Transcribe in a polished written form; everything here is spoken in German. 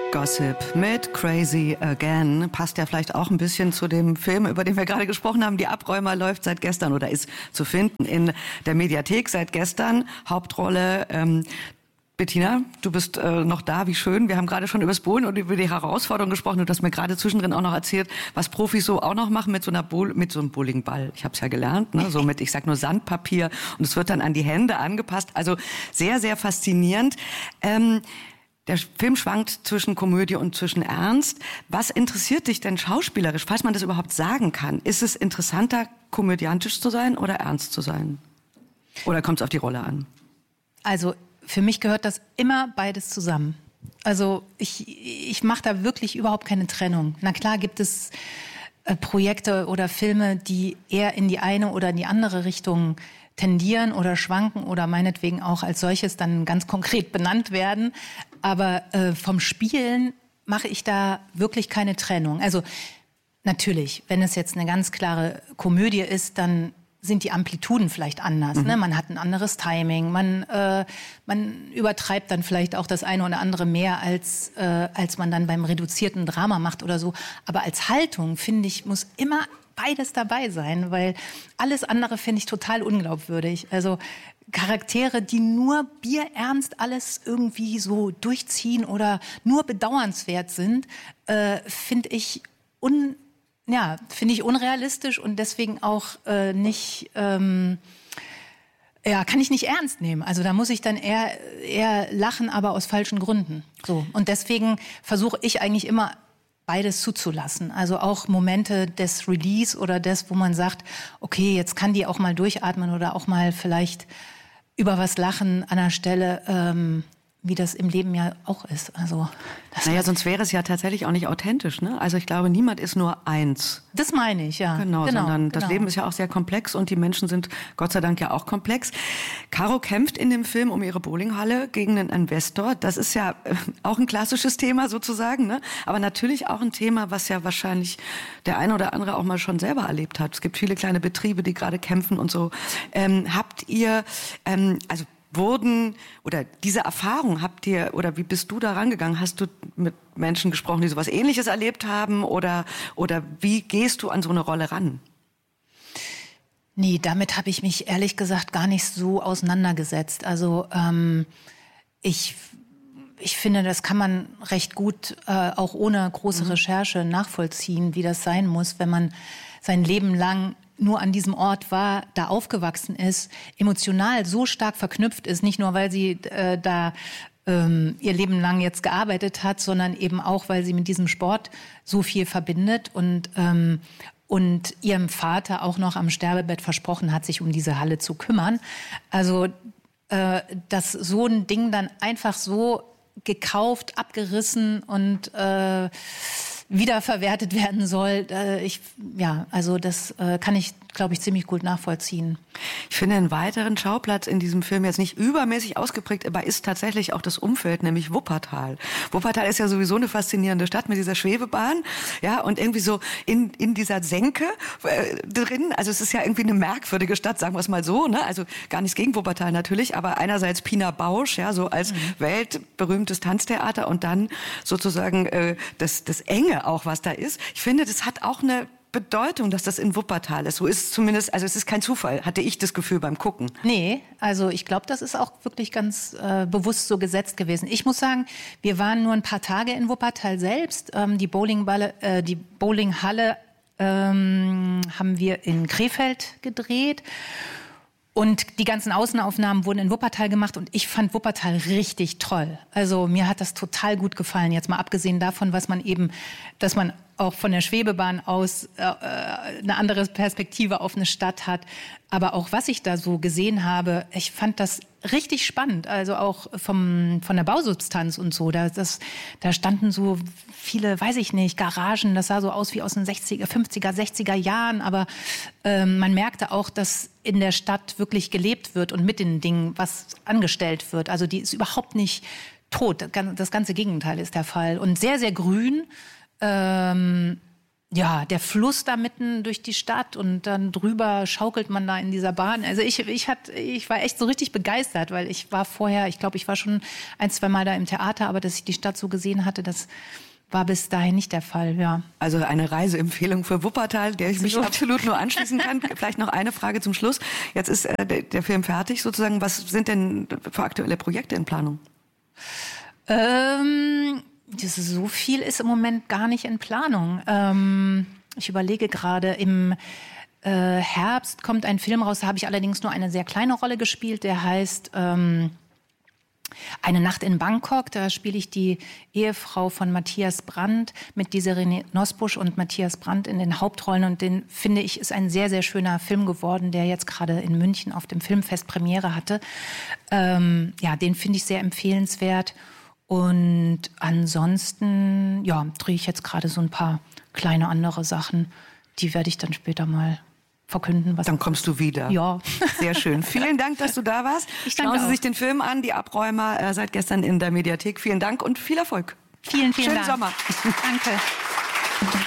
Gossip mit Crazy Again. Passt ja vielleicht auch ein bisschen zu dem Film, über den wir gerade gesprochen haben. Die Abräumer läuft seit gestern oder ist zu finden in der Mediathek seit gestern. Hauptrolle Bettina, du bist noch da, wie schön. Wir haben gerade schon über das Bowlen und über die Herausforderung gesprochen. Und du hast mir gerade zwischendrin auch noch erzählt, was Profis so auch noch machen mit so einem Bowlingball. Ich habe es ja gelernt, ne? So mit, ich sag nur Sandpapier. Und es wird dann an die Hände angepasst. Also sehr, sehr faszinierend. Der Film schwankt zwischen Komödie und zwischen Ernst. Was interessiert dich denn schauspielerisch, falls man das überhaupt sagen kann? Ist es interessanter, komödiantisch zu sein oder ernst zu sein? Oder kommt es auf die Rolle an? Also für mich gehört das immer beides zusammen. Also ich mache da wirklich überhaupt keine Trennung. Na klar gibt es Projekte oder Filme, die eher in die eine oder in die andere Richtung tendieren oder schwanken oder meinetwegen auch als solches dann ganz konkret benannt werden. Aber vom Spielen mache ich da wirklich keine Trennung. Also natürlich, wenn es jetzt eine ganz klare Komödie ist, dann sind die Amplituden vielleicht anders. Ne? Man hat ein anderes Timing, man übertreibt dann vielleicht auch das eine oder andere mehr, als man dann beim reduzierten Drama macht oder so. Aber als Haltung, finde ich, muss immer beides dabei sein, weil alles andere finde ich total unglaubwürdig. Also Charaktere, die nur bierernst alles irgendwie so durchziehen oder nur bedauernswert sind, finde ich unrealistisch und deswegen auch nicht, kann ich nicht ernst nehmen. Also da muss ich dann eher lachen, aber aus falschen Gründen. So. Und deswegen versuche ich eigentlich immer beides zuzulassen. Also auch Momente des Release oder des, wo man sagt, okay, jetzt kann die auch mal durchatmen oder auch mal vielleicht über was lachen an der Stelle, wie das im Leben ja auch ist. Also, sonst wäre es ja tatsächlich auch nicht authentisch, ne? Also ich glaube, niemand ist nur eins. Das meine ich, ja. Genau, sondern das Leben ist ja auch sehr komplex und die Menschen sind Gott sei Dank ja auch komplex. Caro kämpft in dem Film um ihre Bowlinghalle gegen einen Investor. Das ist ja auch ein klassisches Thema sozusagen, ne? Aber natürlich auch ein Thema, was ja wahrscheinlich der eine oder andere auch mal schon selber erlebt hat. Es gibt viele kleine Betriebe, die gerade kämpfen und so. Habt ihr, diese Erfahrung habt ihr, oder wie bist du da rangegangen? Hast du mit Menschen gesprochen, die sowas Ähnliches erlebt haben? Oder wie gehst du an so eine Rolle ran? Nee, damit habe ich mich ehrlich gesagt gar nicht so auseinandergesetzt. Also ich finde, das kann man recht gut auch ohne große Recherche nachvollziehen, wie das sein muss, wenn man sein Leben lang nur an diesem Ort war, da aufgewachsen ist, emotional so stark verknüpft ist, nicht nur, weil sie da ihr Leben lang jetzt gearbeitet hat, sondern eben auch, weil sie mit diesem Sport so viel verbindet und ihrem Vater auch noch am Sterbebett versprochen hat, sich um diese Halle zu kümmern. Also, dass so ein Ding dann einfach so gekauft, abgerissen und wiederverwertet werden soll. Das kann ich, glaube ich, ziemlich gut nachvollziehen. Ich finde einen weiteren Schauplatz in diesem Film jetzt nicht übermäßig ausgeprägt, aber ist tatsächlich auch das Umfeld, nämlich Wuppertal. Wuppertal ist ja sowieso eine faszinierende Stadt mit dieser Schwebebahn, ja, und irgendwie so in dieser Senke drin. Also es ist ja irgendwie eine merkwürdige Stadt, sagen wir es mal so, ne? Also gar nichts gegen Wuppertal natürlich, aber einerseits Pina Bausch, ja, so als weltberühmtes Tanztheater und dann sozusagen das Enge auch, was da ist. Ich finde, das hat auch eine Bedeutung, dass das in Wuppertal ist. So ist es zumindest, also es ist kein Zufall, hatte ich das Gefühl beim Gucken. Nee, also ich glaube, das ist auch wirklich ganz bewusst so gesetzt gewesen. Ich muss sagen, wir waren nur ein paar Tage in Wuppertal selbst. Die Bowlinghalle haben wir in Krefeld gedreht. Und die ganzen Außenaufnahmen wurden in Wuppertal gemacht und ich fand Wuppertal richtig toll. Also mir hat das total gut gefallen. Jetzt mal abgesehen davon, dass man auch von der Schwebebahn aus eine andere Perspektive auf eine Stadt hat. Aber auch was ich da so gesehen habe, ich fand das richtig spannend. Also auch von der Bausubstanz und so. Da standen so viele, weiß ich nicht, Garagen. Das sah so aus wie aus den 60er, 50er, 60er Jahren. Aber man merkte auch, dass in der Stadt wirklich gelebt wird und mit den Dingen was angestellt wird. Also die ist überhaupt nicht tot. Das ganze Gegenteil ist der Fall. Und sehr, sehr grün. Ja, der Fluss da mitten durch die Stadt und dann drüber schaukelt man da in dieser Bahn. Also ich war echt so richtig begeistert, weil ich war vorher, ich glaube, ich war schon 1-2 Mal da im Theater, aber dass ich die Stadt so gesehen hatte, das war bis dahin nicht der Fall, ja. Also eine Reiseempfehlung für Wuppertal, der ich mich absolut nur anschließen kann. Vielleicht noch eine Frage zum Schluss. Jetzt ist der Film fertig sozusagen. Was sind denn für aktuelle Projekte in Planung? So viel ist im Moment gar nicht in Planung. Ich überlege gerade, im Herbst kommt ein Film raus, da habe ich allerdings nur eine sehr kleine Rolle gespielt, der heißt Eine Nacht in Bangkok. Da spiele ich die Ehefrau von Matthias Brandt mit Desiree Nosbusch und Matthias Brandt in den Hauptrollen. Und den, finde ich, ist ein sehr, sehr schöner Film geworden, der jetzt gerade in München auf dem Filmfest Premiere hatte. Den finde ich sehr empfehlenswert. Und ansonsten, drehe ich jetzt gerade so ein paar kleine andere Sachen. Die werde ich dann später mal verkünden. Dann kommst du wieder. Ja. Sehr schön. Vielen Dank, dass du da warst. Schauen Sie sich den Film an, Die Abräumer, seit gestern in der Mediathek. Vielen Dank und viel Erfolg. Vielen Dank. Schönen Sommer. Danke.